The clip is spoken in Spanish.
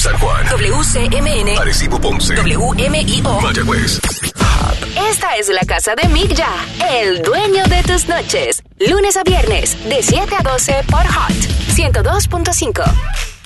San Juan, WCMN, Arecibo, Ponce, WMIO, Mayagüez. Esta es la casa de Mick Ya, el dueño de tus noches. Lunes a viernes, de 7 a 12 por Hot 102.5.